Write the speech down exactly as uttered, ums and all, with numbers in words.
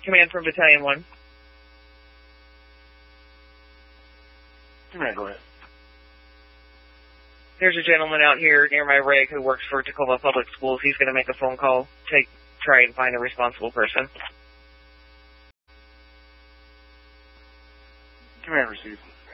Command from Battalion one. Command, go ahead. There's a gentleman out here near my rig who works for Tacoma Public Schools. He's going to make a phone call to try and find a responsible person. Command received.